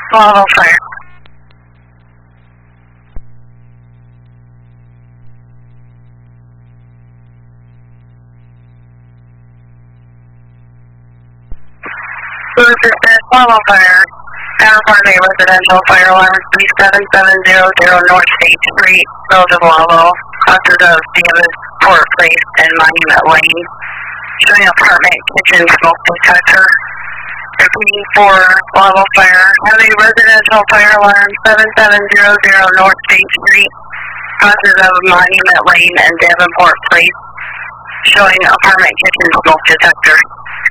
Bravo fire. Bravo fire. California residential fire alarm 3770 North State Street, Village of Bravo. Causes of damage, Port Place, and Monument Lane. Showing apartment kitchen smoke detector. Repeating for Bravo fire. Having residential fire alarm 7700 North State Street. Causes of Monument Lane and Davenport Place. Showing apartment kitchen smoke detector.